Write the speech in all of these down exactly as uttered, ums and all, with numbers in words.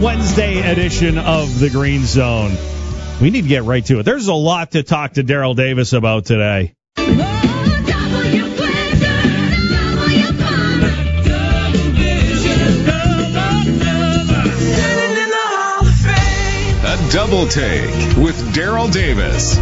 Wednesday edition of the Green Zone. We need to get right to it. There's a lot to talk to Daryl Davis about today. A double take with Daryl Davis.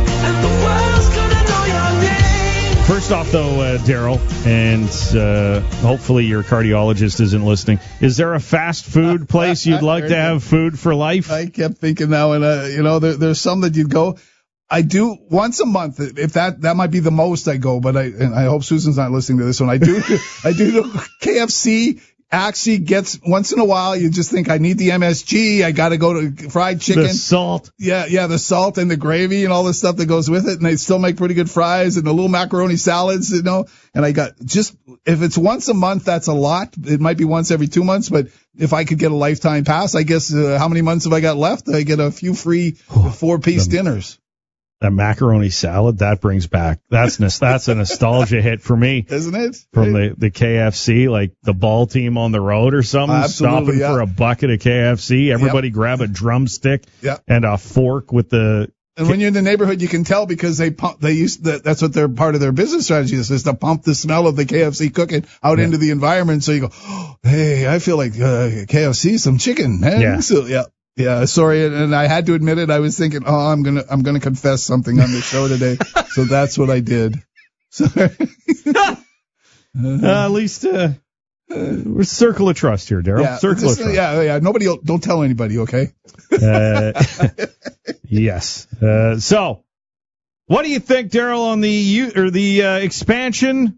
First off, though, uh, Daryl, and uh, hopefully your cardiologist isn't listening, is there a fast food place you'd like to have food for life? I kept thinking that one. Uh, you know, there, there's some that you'd go. I do once a month. If that that might be the most I go, but I and I hope Susan's not listening to this one. I do I do K F C. Actually gets once in a while. You just think I need the M S G. I got to go to fried chicken, the salt, yeah, yeah, the salt and the gravy and all the stuff that goes with it. And they still make pretty good fries and the little macaroni salads, you know. And I got just if it's once a month, that's a lot. It might be once every two months, but if I could get a lifetime pass, I guess uh, how many months have I got left? I get a few free four piece the, dinners. That macaroni salad, that brings back, that's that's a nostalgia hit for me. Isn't it? From the, the K F C, like the ball team on the road or something, Absolutely, stopping yeah. for a bucket of K F C. Everybody Yep. grab a drumstick Yep. and a fork with the... And when you're in the neighborhood, you can tell because they pump, they used the, that's what their part of their business strategy is, is to pump the smell of the K F C cooking out yeah. into the environment. So you go, oh, hey, I feel like uh, K F C, some chicken, man. Yeah. So, yeah. Yeah, sorry, and I had to admit it. I was thinking, oh, I'm gonna, I'm gonna confess something on the show today, so that's what I did. Sorry. uh, at least uh, uh, we're circle of trust here, Daryl. Yeah, circle just, of trust. Yeah, yeah. Nobody, don't tell anybody, okay? uh, yes. Uh, so, what do you think, Daryl, on the U or the uh, expansion?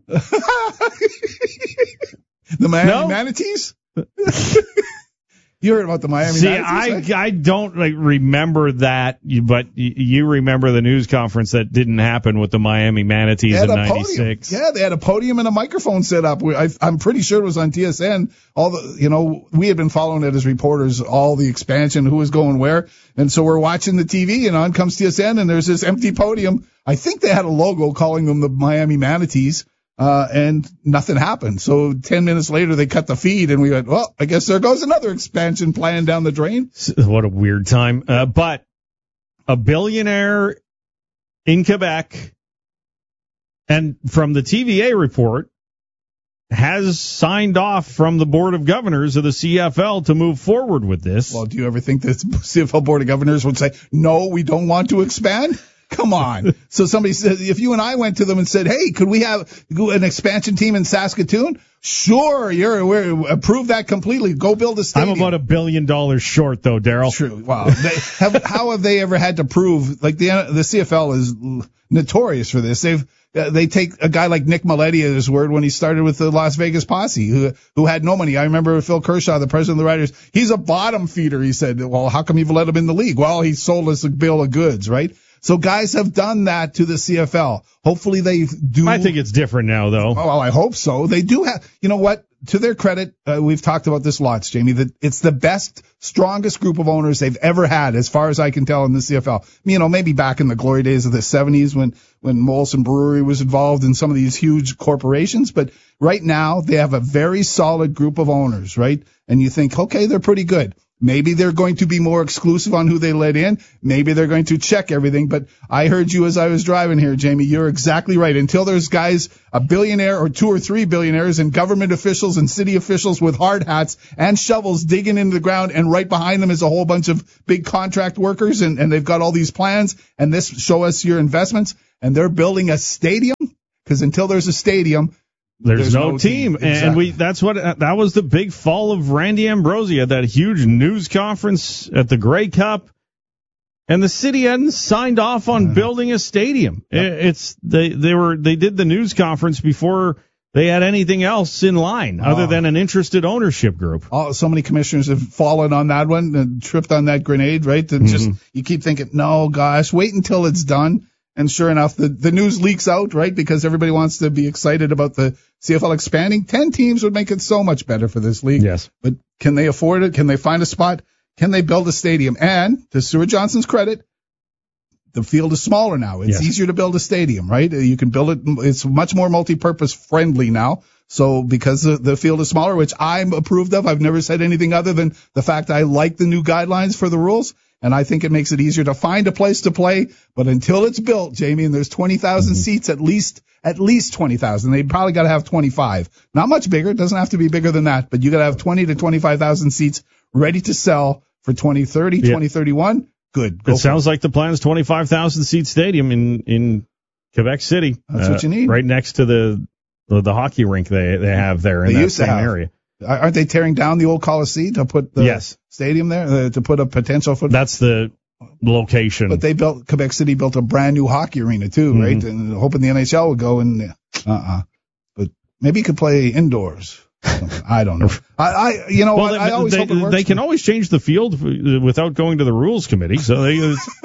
The Miami no? Manatees. You heard about the Miami See, Manatees, I, right? I don't like remember that, but you remember the news conference that didn't happen with the Miami Manatees in ninety-six. Yeah, they had a podium and a microphone set up. I, I'm pretty sure it was on T S N. All the, you know, we had been following it as reporters, all the expansion, who was going where. And so we're watching the T V, and on comes T S N, and there's this empty podium. I think they had a logo calling them the Miami Manatees. Uh, and nothing happened. So ten minutes later, they cut the feed, and we went, well, I guess there goes another expansion plan down the drain. What a weird time. Uh, but a billionaire in Quebec, and from the T V A report, has signed off from the Board of Governors of the C F L to move forward with this. Well, do you ever think the C F L Board of Governors would say, no, we don't want to expand? Come on. So somebody said, if you and I went to them and said, hey, could we have an expansion team in Saskatoon? Sure, you're we're, approve that completely. Go build a stadium. I'm about a billion dollars short, though, Daryl. True. Wow. They have, how have they ever had to prove? Like the the C F L is notorious for this. They've uh, they take a guy like Nick Maletti at his word when he started with the Las Vegas Posse, who who had no money. I remember Phil Kershaw, the president of the Riders. He's a bottom feeder. He said, well, how come you've let him in the league? Well, he sold us a bill of goods, right? So guys have done that to the C F L. Hopefully they do. I think it's different now, though. Oh, well, I hope so. They do have, you know what? To their credit, uh, we've talked about this lots, Jamie, that it's the best, strongest group of owners they've ever had, as far as I can tell, in the C F L. You know, maybe back in the glory days of the seventies when, when Molson Brewery was involved in some of these huge corporations. But right now, they have a very solid group of owners, right? And you think, okay, they're pretty good. Maybe they're going to be more exclusive on who they let in. Maybe they're going to check everything. But I heard you as I was driving here, Jamie. You're exactly right. Until there's guys, a billionaire or two or three billionaires and government officials and city officials with hard hats and shovels digging into the ground, and right behind them is a whole bunch of big contract workers, and, and they've got all these plans, and this show us your investments, and they're building a stadium, because until there's a stadium, There's, There's no, no team, team. and Exactly. we that's what that was the big fall of Randy Ambrosie at that huge news conference at the Grey Cup, and the city hadn't signed off on uh, building a stadium. Yep. It's they they were they did the news conference before they had anything else in line other oh. than an interested ownership group. Oh, so many commissioners have fallen on that one and tripped on that grenade, right? That mm-hmm. just you keep thinking, no, gosh, wait until it's done. And sure enough, the, the news leaks out, right? Because everybody wants to be excited about the C F L expanding. Ten teams would make it so much better for this league. Yes. But can they afford it? Can they find a spot? Can they build a stadium? And to Stuart Johnson's credit, the field is smaller now. It's yes. easier to build a stadium, right? You can build it. It's much more multi-purpose friendly now. So because the, the field is smaller, which I'm approved of, I've never said anything other than the fact I like the new guidelines for the rules. And I think it makes it easier to find a place to play. But until it's built, Jamie, and there's twenty thousand mm-hmm. seats, at least, at least twenty thousand. They probably got to have twenty-five. Not much bigger. It doesn't have to be bigger than that, but you got to have twenty to twenty-five thousand seats ready to sell for twenty thirty, yeah. twenty thirty-one. Good. Go it sounds it. Like the plan is twenty-five thousand seat stadium in, in Quebec City. That's uh, what you need. Right next to the, the, the hockey rink they, they have there in they that same area. Aren't they tearing down the old Coliseum to put the yes. stadium there, uh, to put a potential football? That's the location. But they built, Quebec City built a brand new hockey arena too, mm-hmm. right? And hoping the N H L would go and, uh-uh. But maybe you could play indoors. I don't know. I, I you know, well, I, I always they, hope it works. They can always change the field without going to the rules committee. So they,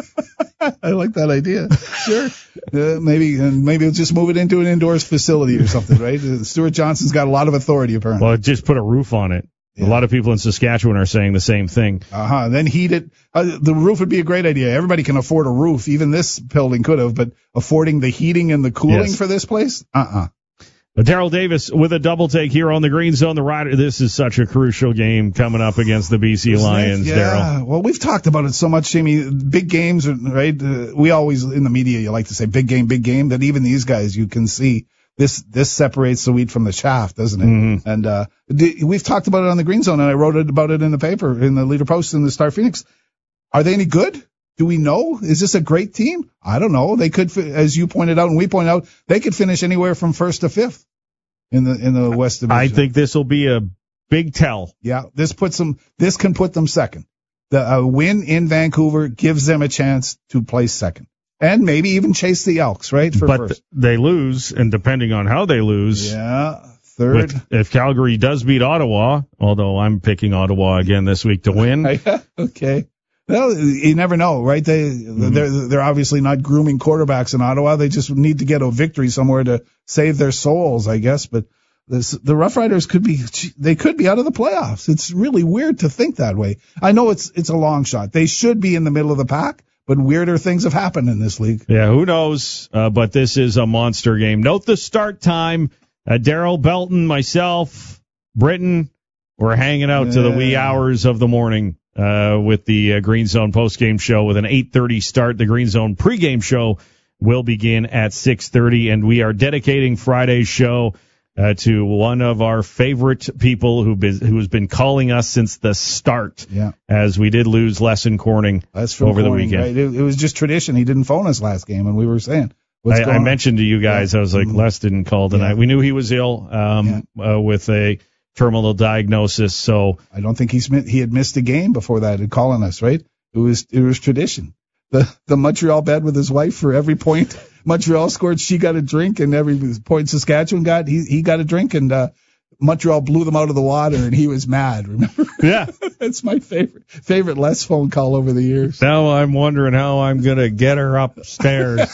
I like that idea. Sure. Uh, maybe, and maybe we'll just move it into an indoors facility or something, right? Uh, Stuart Johnson's got a lot of authority, apparently. Well, just put a roof on it. Yeah. A lot of people in Saskatchewan are saying the same thing. Uh-huh. Then heat it. Uh, the roof would be a great idea. Everybody can afford a roof. Even this building could have, but affording the heating and the cooling yes. for this place? Uh-uh. Daryl Davis with a double take here on the Green Zone. The Rider. This is such a crucial game coming up against the B C Isn't Lions, yeah. Daryl. Well, we've talked about it so much, Jamie. Big games, right? Uh, we always, in the media, you like to say big game, big game, but even these guys, you can see this, this separates the wheat from the chaff, doesn't it? Mm-hmm. And, uh, the, we've talked about it on the Green Zone, and I wrote it about it in the paper, in the Leader Post in the Star Phoenix. Are they any good? Do we know? Is this a great team? I don't know. They could, as you pointed out and we pointed out, they could finish anywhere from first to fifth. In the in the West Division. I think this will be a big tell. Yeah, this puts them. This can put them second. The uh, win in Vancouver gives them a chance to place second, and maybe even chase the Elks, right? For but first. They lose, and depending on how they lose, yeah, third. With, if Calgary does beat Ottawa, although I'm picking Ottawa again this week to win. Okay. Well, you never know, right? They, mm-hmm. they're, they're obviously not grooming quarterbacks in Ottawa. They just need to get a victory somewhere to save their souls, I guess. But this, the Rough Riders could be, they could be out of the playoffs. It's really weird to think that way. I know it's, it's a long shot. They should be in the middle of the pack, but weirder things have happened in this league. Yeah, who knows? Uh, but this is a monster game. Note the start time. Uh, Daryl Belton, myself, Britton, we're hanging out yeah. to the wee hours of the morning. Uh, with the uh, Green Zone postgame show with an eight thirty start. The Green Zone pregame show will begin at six thirty, and we are dedicating Friday's show uh, to one of our favorite people who been, who's been calling us since the start. Yeah. As we did lose Lesson Corning over Corning, the weekend. Right? It, it was just tradition. He didn't phone us last game, and we were saying, what's I, going I on? mentioned to you guys, yeah. I was like, mm-hmm. Les didn't call tonight. Yeah. We knew he was ill um, yeah. uh, with a terminal diagnosis, so I don't think he's he had missed a game before that in calling us, right? It was it was tradition. The the Montreal bet with his wife for every point Montreal scored, she got a drink, and every point Saskatchewan got, he he got a drink, and uh, Montreal blew them out of the water, and he was mad. Remember? Yeah, that's my favorite favorite Les phone call over the years. Now I'm wondering how I'm gonna get her upstairs.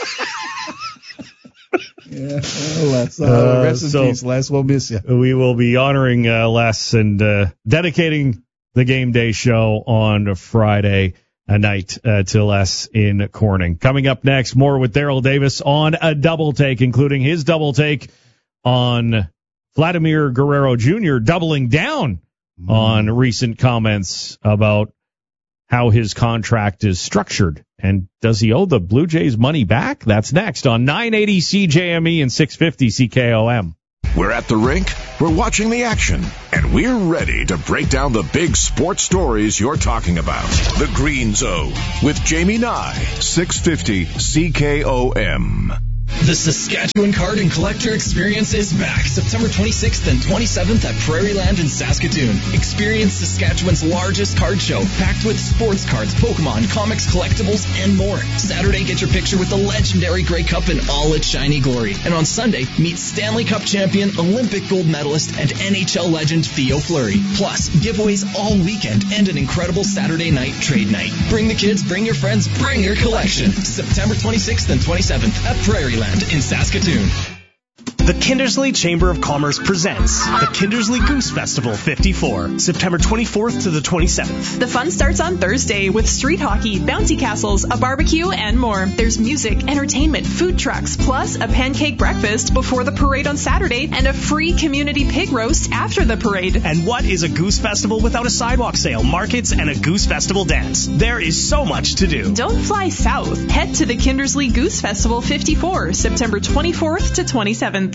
Yeah, well, Les. Uh, rest in so peace, Les. We'll miss you. We will be honoring uh, Les and uh, dedicating the game day show on Friday night uh, to Les in Corning. Coming up next, more with Daryl Davis on a double take, including his double take on Vladimir Guerrero Junior doubling down mm. on recent comments about how his contract is structured. And does he owe the Blue Jays money back? That's next on nine eighty C J M E and six fifty C K O M. We're at the rink, we're watching the action, and we're ready to break down the big sports stories you're talking about. The Green Zone with Jamie Nye, six fifty C K O M. The Saskatchewan Card and Collector Experience is back September twenty-sixth and twenty-seventh at Prairie Land in Saskatoon. Experience Saskatchewan's largest card show, packed with sports cards, Pokemon, comics, collectibles, and more. Saturday, get your picture with the legendary Grey Cup in all its shiny glory. And on Sunday, meet Stanley Cup champion, Olympic gold medalist, and N H L legend Theo Fleury. Plus, giveaways all weekend and an incredible Saturday night trade night. Bring the kids, bring your friends, bring your collection. September twenty-sixth and twenty-seventh at Prairie Land in Saskatoon. The Kindersley Chamber of Commerce presents the Kindersley Goose Festival fifty-four, September twenty-fourth to the twenty-seventh. The fun starts on Thursday with street hockey, bouncy castles, a barbecue, and more. There's music, entertainment, food trucks, plus a pancake breakfast before the parade on Saturday and a free community pig roast after the parade. And what is a Goose Festival without a sidewalk sale, markets, and a Goose Festival dance? There is so much to do. Don't fly south. Head to the Kindersley Goose Festival fifty-four, September twenty-fourth to twenty-seventh.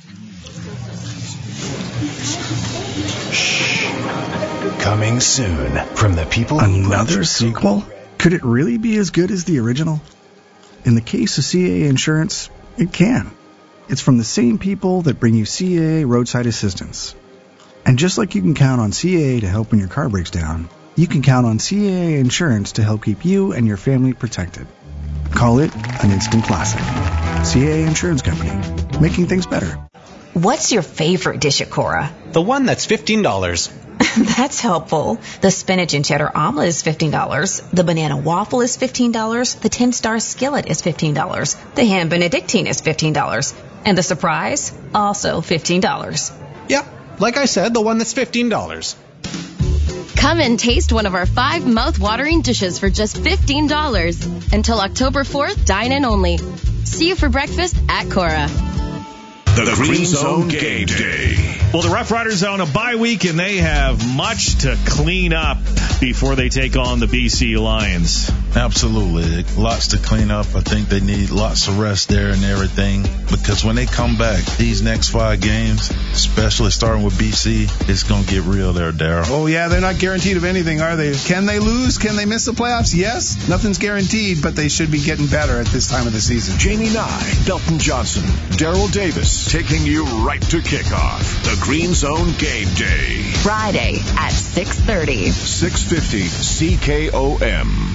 Coming soon from the people. Another sequel? Could it really be as good as the original? In the case of C A A Insurance, it can. It's from the same people that bring you C A A Roadside Assistance. And just like you can count on C A A to help when your car breaks down, you can count on C A A Insurance to help keep you and your family protected. Call it an instant classic. C A A Insurance Company, making things better. What's your favorite dish at Cora? The one that's fifteen dollars. That's helpful. The spinach and cheddar omelet is fifteen dollars. The banana waffle is fifteen dollars. The ten-star skillet is fifteen dollars. The ham benedictine is fifteen dollars. And the surprise, also fifteen dollars. Yep, like I said, the one that's fifteen dollars. Come and taste one of our five mouth-watering dishes for just fifteen dollars. Until October fourth, dine-in only. See you for breakfast at Cora. The, the Green Zone Game Day. Well, the Rough Riders are on a bye week, and they have much to clean up before they take on the B C Lions. Absolutely. Lots to clean up. I think they need lots of rest there and everything, because when they come back, these next five games, especially starting with B C, it's going to get real there, Darryl. Oh, yeah, they're not guaranteed of anything, are they? Can they lose? Can they miss the playoffs? Yes. Nothing's guaranteed, but they should be getting better at this time of the season. Jamie Nye, Belton Johnson, Darryl Davis, taking you right to kickoff. The Green Zone Game Day. Friday at six thirty. six fifty C K O M.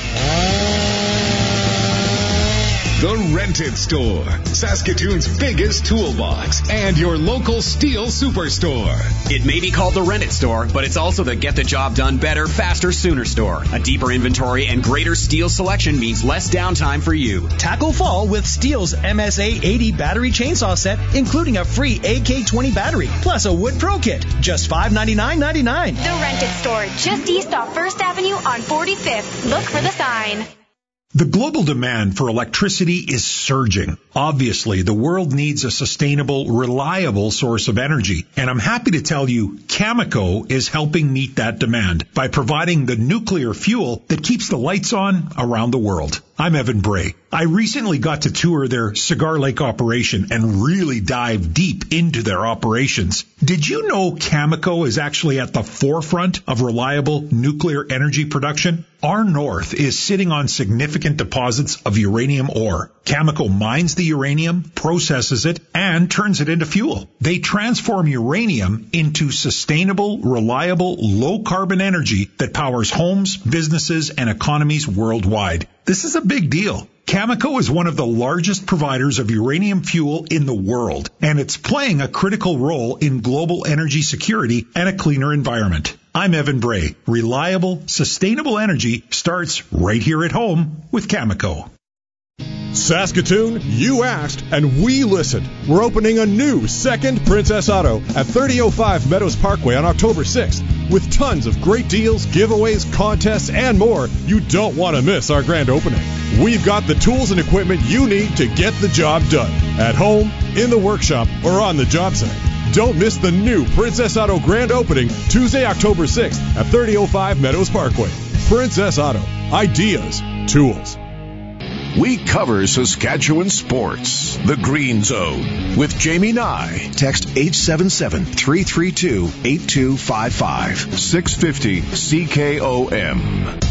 The Rented Store, Saskatoon's biggest toolbox, and your local steel superstore. It may be called the Rented Store, but it's also the get the job done better, faster, sooner store. A deeper inventory and greater steel selection means less downtime for you. Tackle fall with Steel's M S A eighty battery chainsaw set, including a free A K twenty battery, plus a Wood Pro Kit. Just five ninety-nine ninety-nine. The Rented Store, just east off First Avenue on forty-fifth. Look for the sign. The global demand for electricity is surging. Obviously, the world needs a sustainable, reliable source of energy. And I'm happy to tell you, Cameco is helping meet that demand by providing the nuclear fuel that keeps the lights on around the world. I'm Evan Bray. I recently got to tour their Cigar Lake operation and really dive deep into their operations. Did you know Cameco is actually at the forefront of reliable nuclear energy production? Our North is sitting on significant deposits of uranium ore. Cameco mines the uranium, processes it, and turns it into fuel. They transform uranium into sustainable, reliable, low-carbon energy that powers homes, businesses, and economies worldwide. This is a big deal. Cameco is one of the largest providers of uranium fuel in the world, and it's playing a critical role in global energy security and a cleaner environment. I'm Evan Bray. Reliable, sustainable energy starts right here at home with Cameco. Saskatoon, you asked, and we listened. We're opening a new second Princess Auto at thirty oh five Meadows Parkway on October sixth. With tons of great deals, giveaways, contests, and more, you don't want to miss our grand opening. We've got the tools and equipment you need to get the job done. At home, in the workshop, or on the job site. Don't miss the new Princess Auto grand opening Tuesday, October sixth at thirty oh five Meadows Parkway. Princess Auto. Ideas. Tools. We cover Saskatchewan sports. The Green Zone with Jamie Nye. Text eight seven seven, three three two, eight two five five. six fifty C K O M.